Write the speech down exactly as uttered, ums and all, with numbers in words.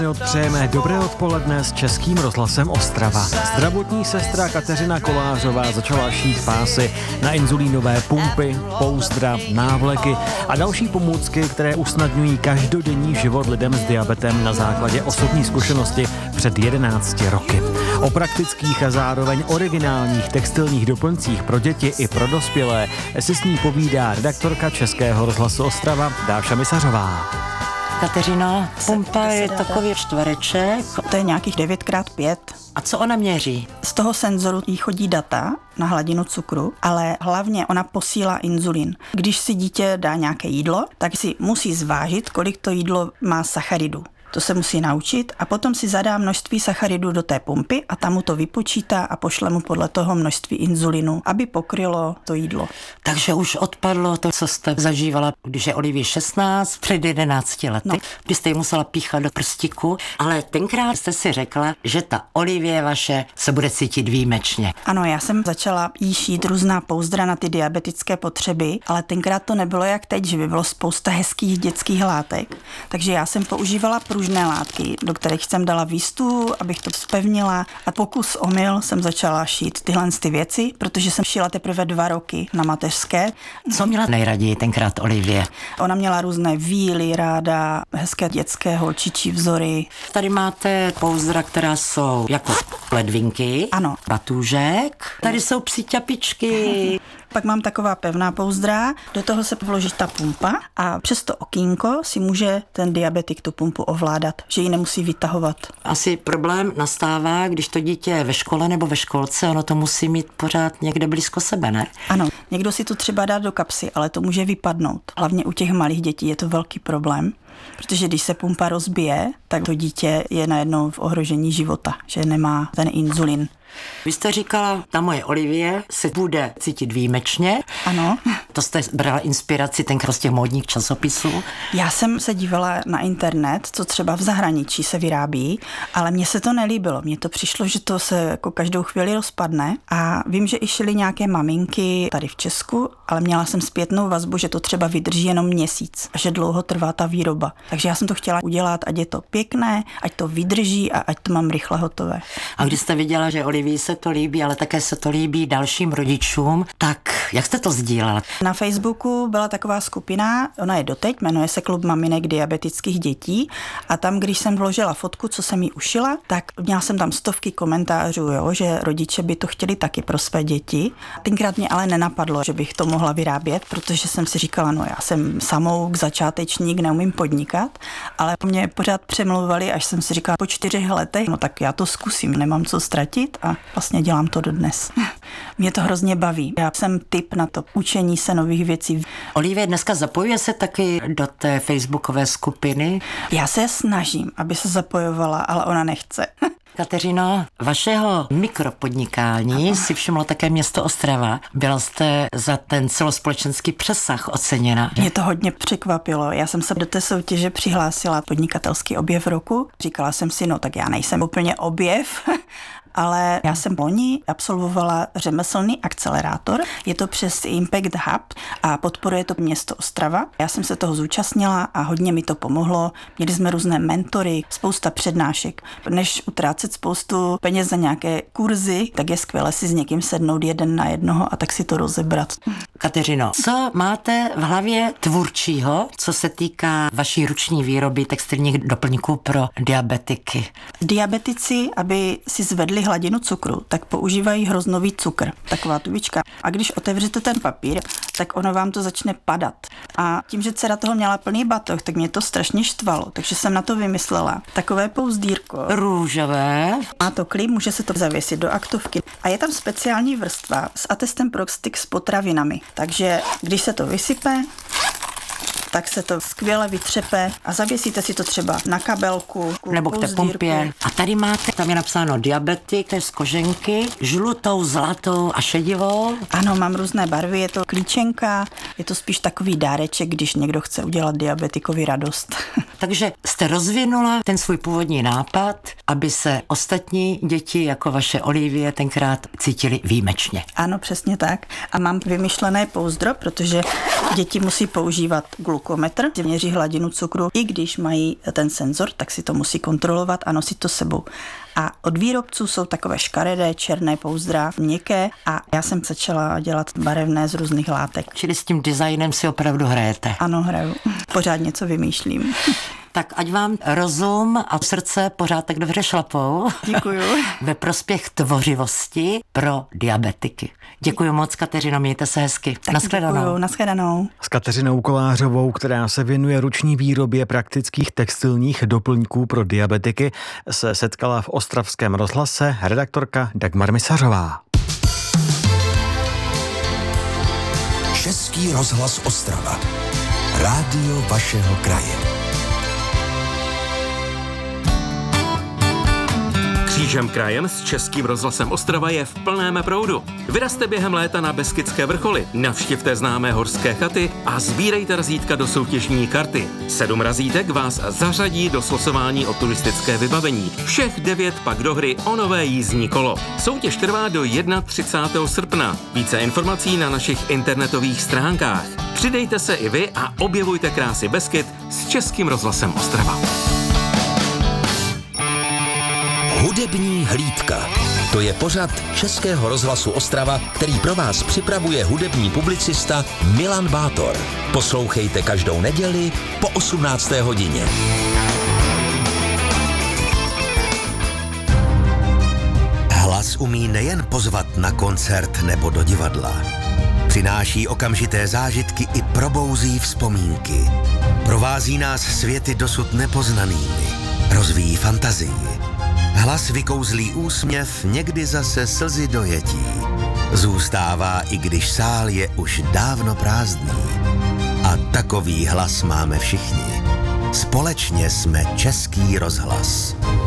Přejeme dobré odpoledne s Českým rozhlasem Ostrava. Zdravotní sestra Kateřina Kolářová začala šít pásy na inzulínové pumpy, pouzdra, návleky a další pomůcky, které usnadňují každodenní život lidem s diabetem na základě osobní zkušenosti před jedenácti roky. O praktických a zároveň originálních textilních doplňcích pro děti i pro dospělé si s ní povídá redaktorka Českého rozhlasu Ostrava Dáša Misařová. Kateřino, pumpa je takový čtvereček. To je nějakých devět krát pět. A co ona měří? Z toho senzoru jí chodí data na hladinu cukru, ale hlavně ona posílá inzulin. Když si dítě dá nějaké jídlo, tak si musí zvážit, kolik to jídlo má sacharidů. To se musí naučit a potom si zadá množství sacharidů do té pumpy a tam mu to vypočítá a pošle mu podle toho množství inzulinu, aby pokrylo to jídlo. Takže už odpadlo to, co jste zažívala, když je Olivii šestnáct, před jedenácti lety, no. Kdy jste ji musela píchat do prstíku, ale tenkrát jste si řekla, že ta Olivie vaše se bude cítit výjimečně. Ano, já jsem začala jí šít různá pouzdra na ty diabetické potřeby, ale tenkrát to nebylo jak teď, že by bylo spousta hezkých dětských látek, takže já jsem používala pružné látky, do kterých jsem dala výstup, abych to zpevnila a pokus omyl jsem začala šít tyhle ty věci, protože jsem šila teprve dva roky na mateřské. Co měla nejraději tenkrát Olivie? Ona měla různé víly ráda, hezké dětské holčičí vzory. Tady máte pouzdra, která jsou jako ledvinky, ano. Batůžek, tady jsou psí ťapičky. Pak mám taková pevná pouzdra, do toho se vloží ta pumpa a přes to okýnko si může ten diabetik tu pumpu ovládat, že ji nemusí vytahovat. Asi problém nastává, když to dítě je ve škole nebo ve školce, ono to musí mít pořád někde blízko sebe, ne? Ano, někdo si to třeba dá do kapsy, ale to může vypadnout. Hlavně u těch malých dětí je to velký problém, protože když se pumpa rozbije, tak to dítě je najednou v ohrožení života, že nemá ten inzulin. Vy jste říkala, ta moje Olivie se bude cítit výjimečně. Ano. To jste brala inspiraci tenkrát z těch módních časopisů. Já jsem se dívala na internet, co třeba v zahraničí se vyrábí, ale mně se to nelíbilo. Mně to přišlo, že to se jako každou chvíli rozpadne a vím, že i šily nějaké maminky tady v Česku, ale měla jsem zpětnou vazbu, že to třeba vydrží jenom měsíc a že dlouho trvá ta výroba. Takže já jsem to chtěla udělat, ať je to pěkné, ať to vydrží a ať to mám rychle hotové. A když jste viděla, že Olivii se to líbí, ale také se to líbí dalším rodičům, tak jak jste to sdílela? Na Facebooku byla taková skupina, ona je doteď, jmenuje se Klub maminek diabetických dětí a tam, když jsem vložila fotku, co jsem jí ušila, tak měla jsem tam stovky komentářů, jo, že rodiče by to chtěli taky pro své děti. Tenkrát mě ale nenapadlo, že bych to mohla vyrábět, protože jsem si říkala, no já jsem samouk, začátečník, neumím podnikat, ale mě pořád přemlouvali, až jsem si říkala po čtyřech letech, no tak já to zkusím, nemám co ztratit a vlastně dělám to dodnes. Mě to hrozně baví. Já jsem typ na to učení se nových věcí. Olivie dneska zapojuje se taky do té facebookové skupiny? Já se snažím, aby se zapojovala, ale ona nechce. Kateřino, vašeho mikropodnikání ano. Si všimlo také město Ostrava. Byla jste za ten celospolečenský přesah oceněna. Mě to hodně překvapilo. Já jsem se do té soutěže přihlásila podnikatelský objev roku. Říkala jsem si, no tak já nejsem úplně objev, ale já jsem loni absolvovala řemeslný akcelerátor. Je to přes Impact Hub a podporuje to město Ostrava. Já jsem se toho zúčastnila a hodně mi to pomohlo. Měli jsme různé mentory, spousta přednášek. Než utrácet spoustu peněz za nějaké kurzy, tak je skvělé si s někým sednout jeden na jednoho a tak si to rozebrat. Kateřino, co máte v hlavě tvůrčího, co se týká vaší ruční výroby textilních doplňků pro diabetiky? Diabetici, aby si zvedli hladinu cukru, tak používají hroznový cukr, taková tubička. A když otevřete ten papír, tak ono vám to začne padat. A tím, že dcera toho měla plný batoh, tak mě to strašně štvalo, takže jsem na to vymyslela takové pouzdírko. Růžové. Má to klip, může se to zavěsit do aktovky. A je tam speciální vrstva s atestem pro styk s potravinami. Takže když se to vysype, tak se to skvěle vytřepe a zavěsíte si to třeba na kabelku nebo k té pumpě. A tady máte, tam je napsáno diabetik, to je z koženky, žlutou, zlatou a šedivou. Ano, mám různé barvy, je to klíčenka, je to spíš takový dáreček, když někdo chce udělat diabetikovi radost. Takže jste rozvinula ten svůj původní nápad, aby se ostatní děti jako vaše Olivie tenkrát cítili výjimečně. Ano, přesně tak. A mám vymyšlené pouzdro, protože děti musí používat glukózu glukometr, měří hladinu cukru. I když mají ten senzor, tak si to musí kontrolovat a nosit to s sebou. A od výrobců jsou takové škaredé, černé pouzdra, měkké a já jsem začala dělat barevné z různých látek. Čili s tím designem si opravdu hrajete. Ano, hraju. Pořád něco vymýšlím. Tak ať vám rozum a srdce pořád tak dobře šlapou. Děkuju. Ve prospěch tvořivosti pro diabetiky. Děkuji moc, Kateřino, mějte se hezky. Naschledanou. Děkuju, naschledanou. S Kateřinou Kolářovou, která se věnuje ruční výrobě praktických textilních doplňků pro diabetiky, se setkala v Ostravském rozhlase redaktorka Dagmar Misařová. Český rozhlas Ostrava. Rádio vašeho kraje. Křížem krajem s Českým rozhlasem Ostrava je v plném proudu. Vyrazte během léta na Beskydské vrcholy, navštivte známé horské chaty a sbírejte razítka do soutěžní karty. Sedm razítek vás zařadí do slosování o turistické vybavení. Všech devět pak do hry o nové jízdní kolo. Soutěž trvá do třicátého prvního srpna. Více informací na našich internetových stránkách. Přidejte se i vy a objevujte krásy Beskyd s Českým rozhlasem Ostrava. Hudební hlídka. To je pořad Českého rozhlasu Ostrava, který pro vás připravuje hudební publicista Milan Bátor. Poslouchejte každou neděli po osmnácté hodině. Hlas umí nejen pozvat na koncert nebo do divadla. Přináší okamžité zážitky i probouzí vzpomínky. Provází nás světy dosud nepoznanými. Rozvíjí fantazii. Hlas vykouzlí úsměv, někdy zase slzy dojetí. Zůstává, i když sál je už dávno prázdný. A takový hlas máme všichni. Společně jsme Český rozhlas.